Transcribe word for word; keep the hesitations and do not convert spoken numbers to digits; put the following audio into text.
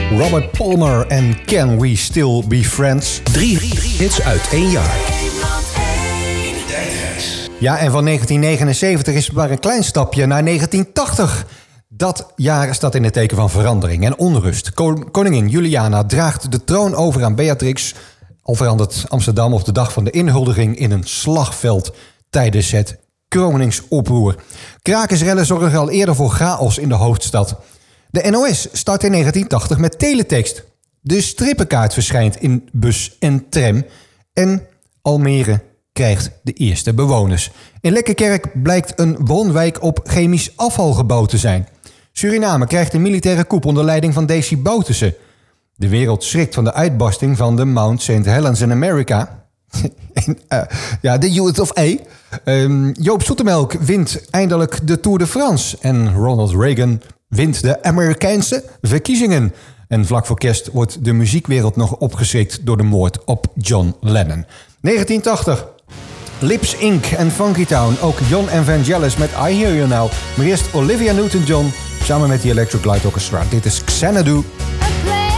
Robert Palmer en Can We Still Be Friends? Drie hits uit één jaar. Ja, en van negentien negenenzeventig is het maar een klein stapje naar negentien tachtig. Dat jaar staat in het teken van verandering en onrust. Koningin Juliana draagt de troon over aan Beatrix. Al verandert Amsterdam op de dag van de inhuldiging in een slagveld tijdens het kroningsoproer. Krakersrellen zorgen al eerder voor chaos in de hoofdstad. De N O S start in negentien tachtig met teletext. De strippenkaart verschijnt in bus en tram. En Almere krijgt de eerste bewoners. In Lekkerkerk blijkt een woonwijk op chemisch afval gebouwd te zijn. Suriname krijgt een militaire coup onder leiding van Desi Bouterse. De wereld schrikt van de uitbarsting van de Mount Saint Helens in Amerika. uh, ja, de U S of A. Um, Joop Zoetemelk wint eindelijk de Tour de France. En Ronald Reagan wint de Amerikaanse verkiezingen. En vlak voor kerst wordt de muziekwereld nog opgeschrikt door de moord op John Lennon. negentien tachtig. Lips Incorporated en Funky Town. Ook John Evangelis met I Hear You Now. Maar eerst Olivia Newton-John samen met de Electric Light Orchestra. Dit is Xanadu.